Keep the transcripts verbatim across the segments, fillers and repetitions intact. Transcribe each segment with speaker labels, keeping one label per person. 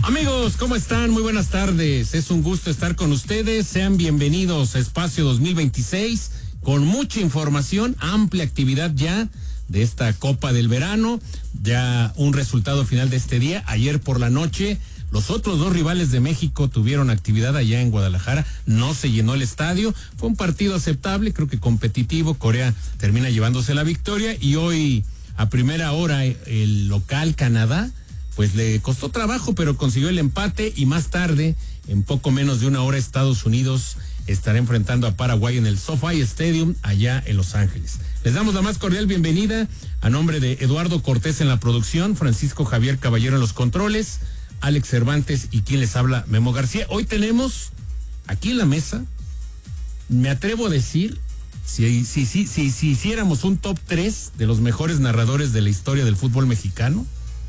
Speaker 1: Amigos, ¿cómo están? Muy buenas tardes. Es un gusto estar con ustedes. Sean bienvenidos a Espacio dos mil veintiséis con mucha información, amplia actividad ya de esta Copa del Verano. Ya un resultado final de este día. Ayer por la noche, los otros dos rivales de México tuvieron actividad allá en Guadalajara. No se llenó el estadio. Fue un partido aceptable, creo que competitivo. Corea termina llevándose la victoria y hoy a primera hora el local Canadá pues le costó trabajo, pero consiguió el empate y más tarde, en poco menos de una hora, Estados Unidos estará enfrentando a Paraguay en el SoFi Stadium allá en Los Ángeles. Les damos la más cordial bienvenida a nombre de Eduardo Cortés en la producción, Francisco Javier Caballero en los controles, Alex Cervantes y quien les habla, Memo García. Hoy tenemos aquí en la mesa, me atrevo a decir, si, si, si, si, si hiciéramos un top tres de los mejores narradores de la historia del fútbol mexicano,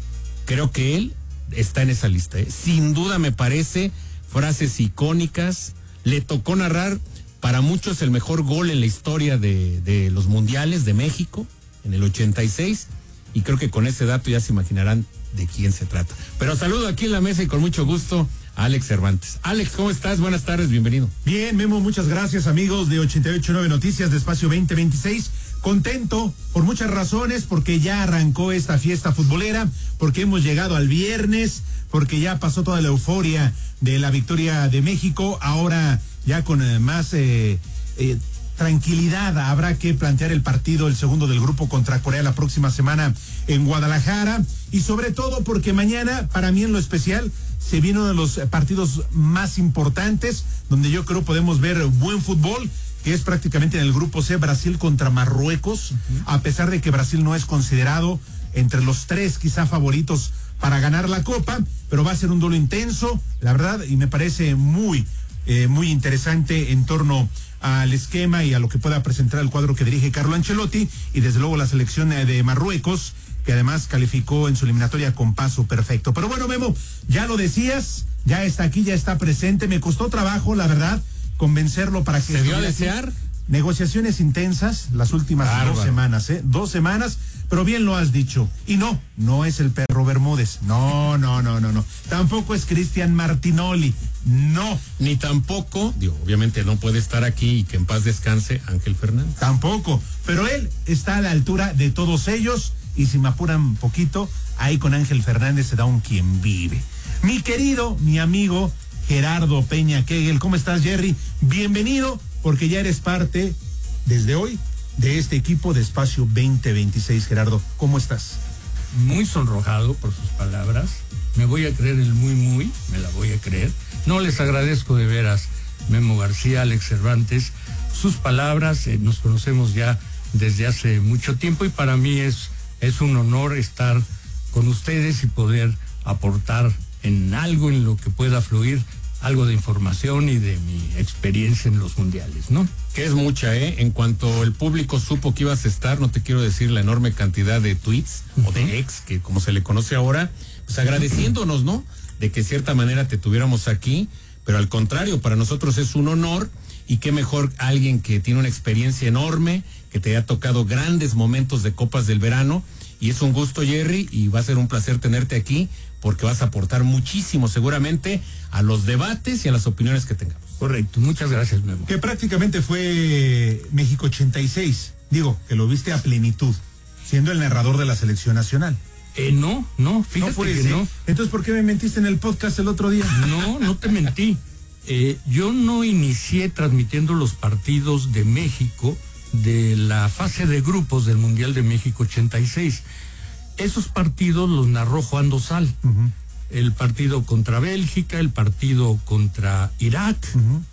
Speaker 1: creo que él está en esa lista, ¿eh? Sin duda me parece, frases icónicas, le tocó narrar para muchos el mejor gol en la historia de, de los mundiales de México, en el ochenta y seis, y creo que con ese dato ya se imaginarán de quién se trata. Pero saludo aquí en la mesa y con mucho gusto a Alex Cervantes. Alex, ¿cómo estás? Buenas tardes, bienvenido.
Speaker 2: Bien, Memo, muchas gracias, amigos de ochenta y ocho punto nueve Noticias de Espacio veinte veintiséis. Contento por muchas razones, porque ya arrancó esta fiesta futbolera, porque hemos llegado al viernes, porque ya pasó toda la euforia de la victoria de México. Ahora ya con eh, más eh, eh, tranquilidad habrá que plantear el partido, el segundo del grupo contra Corea la próxima semana en Guadalajara, y sobre todo porque mañana, para mí en lo especial, se viene uno de los partidos más importantes, donde yo creo podemos ver buen fútbol, que es prácticamente en el grupo C, Brasil contra Marruecos, uh-huh. A pesar de que Brasil no es considerado entre los tres quizá favoritos para ganar la Copa, pero va a ser un duelo intenso, la verdad, y me parece muy, eh, muy interesante en torno al esquema y a lo que pueda presentar el cuadro que dirige Carlo Ancelotti, y desde luego la selección de Marruecos, que además calificó en su eliminatoria con paso perfecto. Pero bueno, Memo, ya lo decías, ya está aquí, ya está presente, me costó trabajo, la verdad, convencerlo para que...
Speaker 1: ¿Se dio a desear?
Speaker 2: Negociaciones intensas las últimas Bárbaro. dos semanas, ¿eh? Dos semanas, pero bien lo has dicho. Y no, no es el Perro Bermúdez. No, no, no, no, no. Tampoco es Cristian Martinoli. No.
Speaker 1: Ni tampoco, digo, obviamente no puede estar aquí y que en paz descanse Ángel Fernández.
Speaker 2: Tampoco, pero él está a la altura de todos ellos, y si me apuran un poquito, ahí con Ángel Fernández se da un quien vive. Mi querido, mi amigo Gerardo Peña Kegel, ¿cómo estás, Jerry? Bienvenido, porque ya eres parte, desde hoy, de este equipo de Espacio veinte veintiséis. Gerardo, ¿cómo estás?
Speaker 3: Muy sonrojado por sus palabras. Me voy a creer el muy, muy, me la voy a creer. No, les agradezco de veras, Memo García, Alex Cervantes, sus palabras. Eh, nos conocemos ya desde hace mucho tiempo y para mí es, es un honor estar con ustedes y poder aportar en algo en lo que pueda fluir algo de información y de mi experiencia en los mundiales, ¿no?
Speaker 1: Que es mucha, ¿eh? En cuanto el público supo que ibas a estar, no te quiero decir la enorme cantidad de tweets, uh-huh. o de ex, que como se le conoce ahora, pues agradeciéndonos, ¿no? De que de cierta manera te tuviéramos aquí, pero al contrario, para nosotros es un honor, y qué mejor alguien que tiene una experiencia enorme, que te haya tocado grandes momentos de Copas del Verano, y es un gusto, Jerry, y va a ser un placer tenerte aquí, porque vas a aportar muchísimo seguramente a los debates y a las opiniones que tengamos.
Speaker 3: Correcto, muchas gracias, Memo.
Speaker 2: Que prácticamente fue México ochenta y seis, digo, que lo viste a plenitud, siendo el narrador de la selección nacional.
Speaker 3: Eh, no, no, fíjate
Speaker 2: no fue
Speaker 3: que
Speaker 2: ese.
Speaker 3: no.
Speaker 2: Entonces, ¿por qué me mentiste en el podcast el otro día?
Speaker 3: No, no te mentí. Eh, yo no inicié transmitiendo los partidos de México de la fase de grupos del Mundial de México ochenta y seis. Esos partidos los narró Juan Dosal. Uh-huh. El partido contra Bélgica, el partido contra Irak, uh-huh.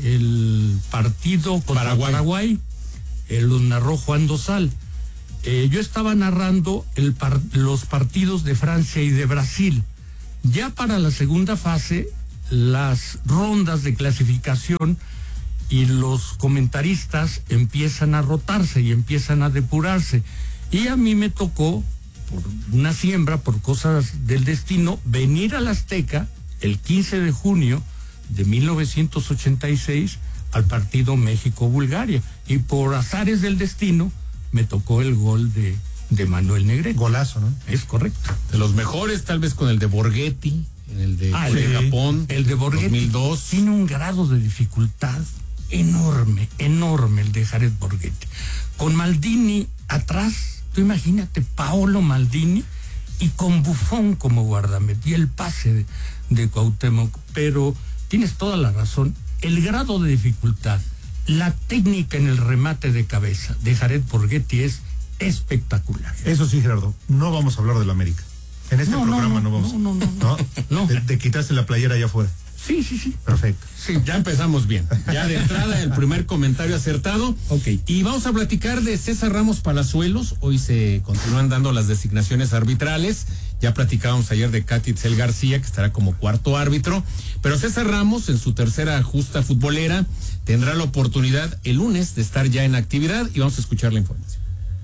Speaker 3: el partido contra Paraguay, Paraguay eh, los narró Juan Dosal. Eh, yo estaba narrando el par- los partidos de Francia y de Brasil. Ya para la segunda fase, las rondas de clasificación y los comentaristas empiezan a rotarse y empiezan a depurarse. Y a mí me tocó, por una siembra, por cosas del destino, venir al Azteca el quince de junio de mil novecientos ochenta y seis al partido México-Bulgaria. Y por azares del destino me tocó el gol de, de Manuel Negrete.
Speaker 2: Golazo, ¿no?
Speaker 3: Es correcto.
Speaker 1: De los mejores, tal vez con el de Borghetti, en el de
Speaker 3: ah, el de
Speaker 1: Japón,
Speaker 3: el de Borghetti, dos mil dos. Tiene un grado de dificultad enorme, enorme el de Jared Borghetti. Con Maldini atrás, tú imagínate, Paolo Maldini, y con Buffon como guardameta, y el pase de, de Cuauhtémoc. Pero tienes toda la razón, el grado de dificultad, la técnica en el remate de cabeza de Jared Borghetti es espectacular.
Speaker 2: Eso sí, Gerardo, no vamos a hablar del América. En este
Speaker 3: no,
Speaker 2: programa
Speaker 3: no, no,
Speaker 2: no vamos.
Speaker 3: No, no, no. no.
Speaker 2: ¿No? Te, te quitaste la playera allá afuera.
Speaker 3: Sí, sí, sí.
Speaker 2: Perfecto.
Speaker 1: Sí, ya empezamos bien. Ya de entrada el primer comentario acertado.
Speaker 3: Ok.
Speaker 1: Y vamos a platicar de César Ramos Palazuelos. Hoy se continúan dando las designaciones arbitrales. Ya platicábamos ayer de Katy Itzel García, que estará como cuarto árbitro. Pero César Ramos, en su tercera justa futbolera, tendrá la oportunidad el lunes de estar ya en actividad y vamos a escuchar la información.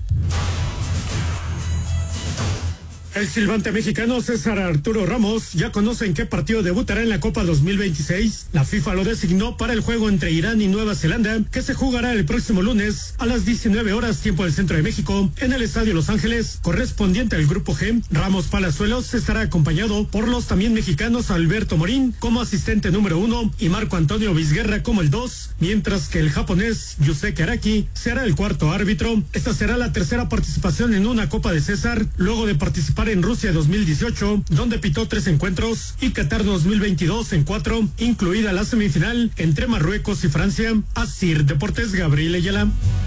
Speaker 4: El silbante mexicano César Arturo Ramos ya conoce en qué partido debutará en la Copa dos mil veintiséis. La FIFA lo designó para el juego entre Irán y Nueva Zelanda, que se jugará el próximo lunes a las diecinueve horas tiempo del centro de México, en el Estadio Los Ángeles, correspondiente al Grupo G. Ramos Palazuelos estará acompañado por los también mexicanos Alberto Morín como asistente número uno y Marco Antonio Vizguerra como el dos, mientras que el japonés Yusuke Araki será el cuarto árbitro. Esta será la tercera participación en una Copa de César, luego de participar en Rusia dos mil dieciocho, donde pitó tres encuentros, y Qatar dos mil veintidós en cuatro, incluida la semifinal entre Marruecos y Francia. Asir Deportes, Gabriel Ayala.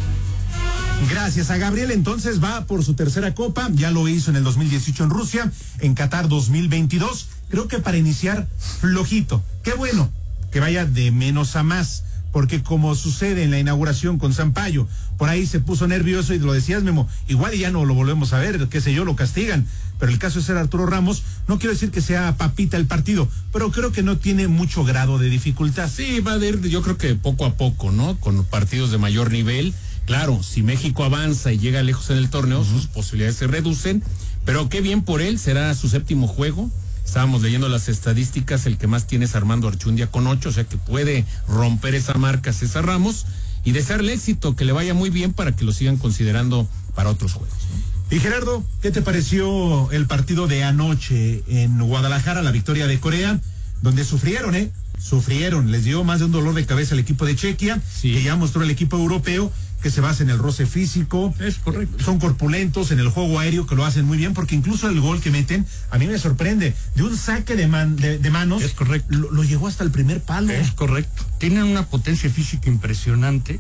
Speaker 2: Gracias a Gabriel, entonces va por su tercera copa, ya lo hizo en el dos mil dieciocho en Rusia, en Qatar dos mil veintidós, creo que para iniciar flojito. Qué bueno que vaya de menos a más, porque como sucede en la inauguración con Sampaio, por ahí se puso nervioso y lo decías, Memo, igual ya no lo volvemos a ver, qué sé yo, lo castigan, pero el caso de ser Arturo Ramos, no quiero decir que sea papita el partido, pero creo que no tiene mucho grado de dificultad.
Speaker 1: Sí, va a ir, yo creo que poco a poco, ¿no? Con partidos de mayor nivel. Claro, si México avanza y llega lejos en el torneo, uh-huh, sus posibilidades se reducen, pero qué bien por él, será su séptimo juego. Estábamos leyendo las estadísticas, el que más tiene es Armando Archundia con ocho, o sea que puede romper esa marca César Ramos y desearle éxito, que le vaya muy bien para que lo sigan considerando para otros juegos, ¿no?
Speaker 2: Y Gerardo, ¿qué te pareció el partido de anoche en Guadalajara, la victoria de Corea, donde sufrieron, eh? Sufrieron, les dio más de un dolor de cabeza al equipo de Chequia, sí, que ya mostró el equipo europeo que se basa en el roce físico.
Speaker 3: Es correcto.
Speaker 2: Son corpulentos en el juego aéreo, que lo hacen muy bien, porque incluso el gol que meten, a mí me sorprende, de un saque de, man, de, de manos.
Speaker 3: Es correcto.
Speaker 2: Lo, lo llegó hasta el primer palo.
Speaker 3: Es correcto. Tienen una potencia física impresionante,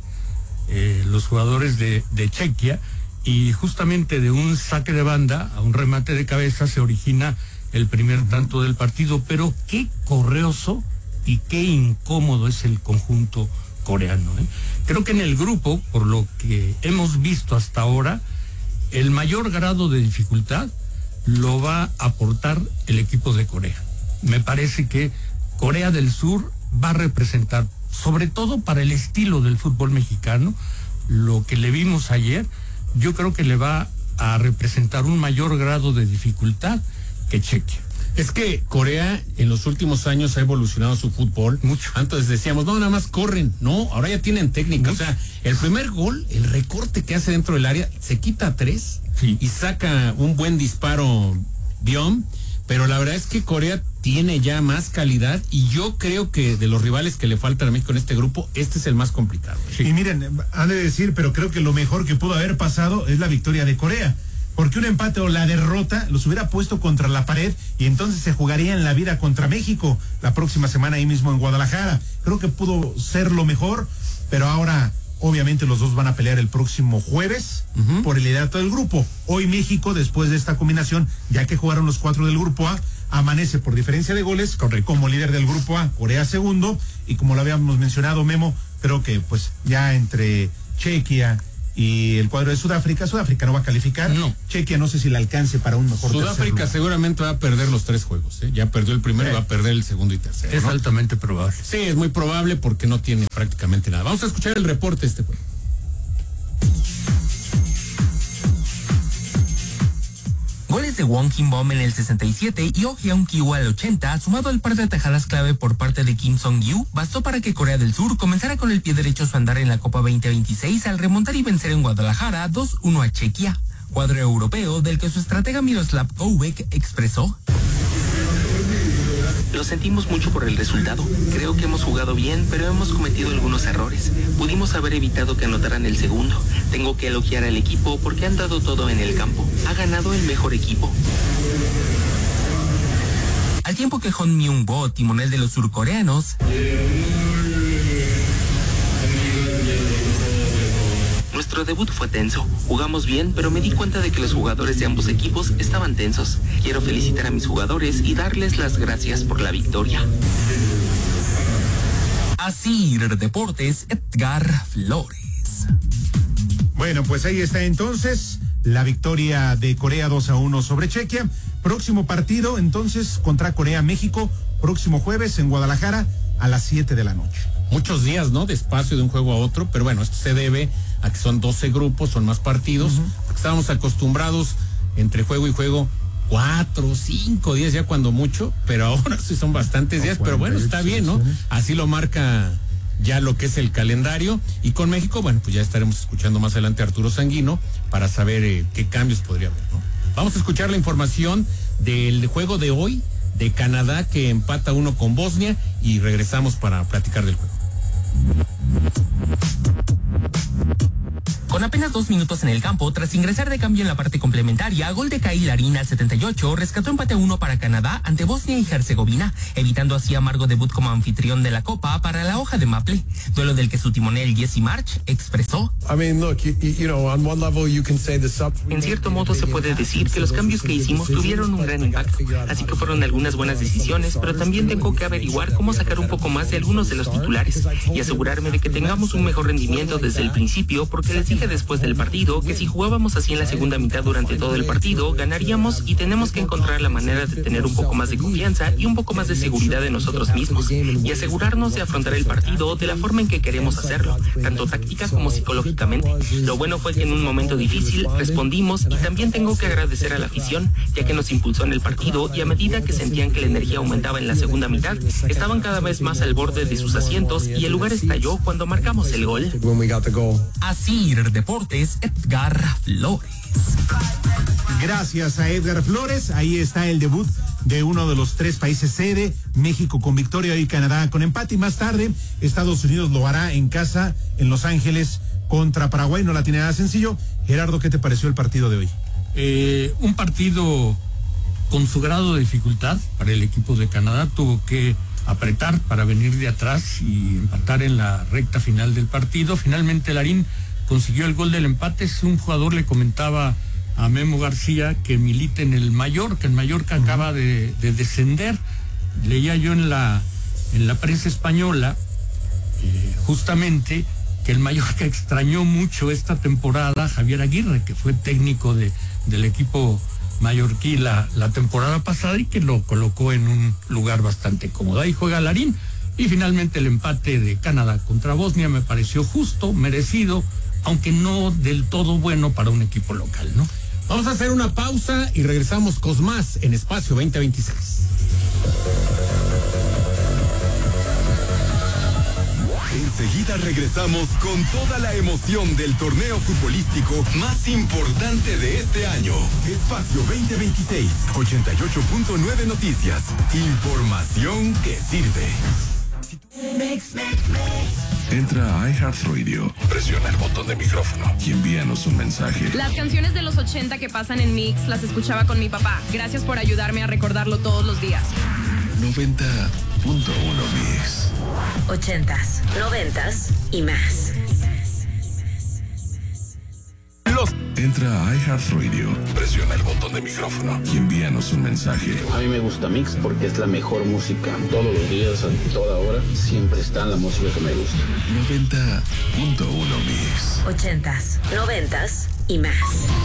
Speaker 3: eh, los jugadores de, de Chequia, y justamente de un saque de banda a un remate de cabeza se origina el primer uh-huh. tanto del partido, pero qué correoso y qué incómodo es el conjunto coreano, ¿eh? Creo que en el grupo, por lo que hemos visto hasta ahora, el mayor grado de dificultad lo va a aportar el equipo de Corea. Me parece que Corea del Sur va a representar, sobre todo para el estilo del fútbol mexicano, lo que le vimos ayer, yo creo que le va a representar un mayor grado de dificultad que Chequia.
Speaker 1: Es que Corea en los últimos años ha evolucionado su fútbol mucho. Antes decíamos, no, nada más corren. No, ahora ya tienen técnica. Mucho. O sea, el primer gol, el recorte que hace dentro del área, se quita a tres, sí, y saca un buen disparo Biom. Pero la verdad es que Corea tiene ya más calidad y yo creo que de los rivales que le faltan a México en este grupo, este es el más complicado.
Speaker 2: Sí. Y miren, han de decir, pero creo que lo mejor que pudo haber pasado es la victoria de Corea. Porque un empate o la derrota los hubiera puesto contra la pared y entonces se jugaría en la vida contra México la próxima semana ahí mismo en Guadalajara. Creo que pudo ser lo mejor, pero ahora obviamente los dos van a pelear el próximo jueves uh-huh. por el liderato del grupo. Hoy México, después de esta combinación, ya que jugaron los cuatro del grupo A, amanece por diferencia de goles Correcto. como líder del grupo A, Corea segundo, y como lo habíamos mencionado, Memo, creo que pues ya entre Chequia y el cuadro de Sudáfrica, Sudáfrica no va a calificar.
Speaker 1: No.
Speaker 2: Chequia no sé si le alcance para un mejor
Speaker 1: Sudáfrica seguramente va a perder los tres juegos, ¿eh? Ya perdió el primero, sí, y va a perder el segundo y tercero.
Speaker 3: Es
Speaker 1: ¿no?
Speaker 3: altamente probable.
Speaker 1: Sí, es muy probable porque no tiene prácticamente nada. Vamos a escuchar el reporte de este juego.
Speaker 5: Goles de Won Kim-bom en el sesenta y siete y Oh Hyun-kyu al ochenta, sumado al par de atajadas clave por parte de Kim Song-gyu, bastó para que Corea del Sur comenzara con el pie derecho su andar en la Copa veinte veintiséis al remontar y vencer en Guadalajara dos uno a Chequia. Cuadro europeo del que su estratega Miroslav Koubek expresó: Lo sentimos mucho por el resultado. Creo que hemos jugado bien, pero hemos cometido algunos errores. Pudimos haber evitado que anotaran el segundo. Tengo que elogiar al equipo porque han dado todo en el campo. Ha ganado el mejor equipo. Al tiempo que Hong Myung-bo, timonel de los surcoreanos, nuestro debut fue tenso. Jugamos bien, pero me di cuenta de que los jugadores de ambos equipos estaban tensos. Quiero felicitar a mis jugadores y darles las gracias por la victoria. Así Deportes, Edgar Flores.
Speaker 2: Bueno, pues ahí está entonces la victoria de Corea dos a uno sobre Chequia. Próximo partido entonces contra Corea-México, próximo jueves en Guadalajara a las siete de la noche.
Speaker 1: Muchos días, ¿no? De espacio de un juego a otro, pero bueno, esto se debe a que son doce grupos, son más partidos. Uh-huh. Estábamos acostumbrados entre juego y juego cuatro, cinco días ya cuando mucho, pero ahora sí son bastantes días, pero bueno, está bien, ¿no? Así lo marca ya lo que es el calendario. Y con México, bueno, pues ya estaremos escuchando más adelante a Arturo Sanguino para saber eh, qué cambios podría haber, ¿no? Vamos a escuchar la información del juego de hoy de Canadá, que empata uno con Bosnia, y regresamos para platicar del juego.
Speaker 5: Con apenas dos minutos en el campo, tras ingresar de cambio en la parte complementaria, gol de Kyle Larin al setenta y ocho, rescató empate a uno para Canadá ante Bosnia y Herzegovina, evitando así amargo debut como anfitrión de la Copa para la hoja de Maple, duelo del que su timonel Jesse March expresó: en cierto modo se puede decir que los cambios que hicimos tuvieron un gran impacto, así que fueron algunas buenas decisiones, pero también tengo que averiguar cómo sacar un poco más de algunos de los titulares y asegurarme de que tengamos un mejor rendimiento desde el principio, porque les dije después del partido que si jugábamos así en la segunda mitad durante todo el partido, ganaríamos, y tenemos que encontrar la manera de tener un poco más de confianza y un poco más de seguridad en nosotros mismos y asegurarnos de afrontar el partido de la forma en que queremos hacerlo, tanto táctica como psicológicamente. Lo bueno fue que en un momento difícil respondimos, y también tengo que agradecer a la afición, ya que nos impulsó en el partido, y a medida que sentían que la energía aumentaba en la segunda mitad, estaban cada vez más al borde de sus asientos y el lugar estalló cuando marcamos el gol. Así Deportes, Edgar Flores.
Speaker 2: Gracias a Edgar Flores. Ahí está el debut de uno de los tres países sede, México con victoria y Canadá con empate, y más tarde Estados Unidos lo hará en casa en Los Ángeles contra Paraguay. No la tiene nada sencillo. Gerardo, ¿qué te pareció el partido de hoy?
Speaker 3: Eh, un partido con su grado de dificultad para el equipo de Canadá. Tuvo que apretar para venir de atrás y empatar en la recta final del partido. Finalmente Larin consiguió el gol del empate. Un jugador le comentaba a Memo García que milita en el Mallorca, el Mallorca uh-huh. acaba de, de descender. Leía yo en la en la prensa española eh, justamente que el Mallorca extrañó mucho esta temporada a Javier Aguirre, que fue técnico de, del equipo mallorquí la, la temporada pasada, y que lo colocó en un lugar bastante cómodo. Ahí juega Larin, y finalmente el empate de Canadá contra Bosnia me pareció justo, merecido, aunque no del todo bueno para un equipo local, ¿no?
Speaker 1: Vamos a hacer una pausa y regresamos con más en Espacio veinte veintiséis.
Speaker 6: Enseguida regresamos con toda la emoción del torneo futbolístico más importante de este año. Espacio veinte veintiséis, ochenta y ocho punto nueve Noticias. Información que sirve.
Speaker 7: Mix, mix, mix. Entra a iHeartRadio, presiona el botón de micrófono y envíanos un mensaje.
Speaker 8: Las canciones de los ochenta que pasan en Mix las escuchaba con mi papá. Gracias por ayudarme a recordarlo todos los días.
Speaker 7: noventa punto uno Mix.
Speaker 9: Ochentas, noventas y más.
Speaker 7: Los... Entra a iHeartRadio, presiona el botón de micrófono y envíanos un mensaje.
Speaker 10: A mí me gusta Mix porque es la mejor música. Todos los días, a toda hora, siempre está la música que me gusta.
Speaker 7: noventa punto uno Mix.
Speaker 9: Ochentas, noventas y más.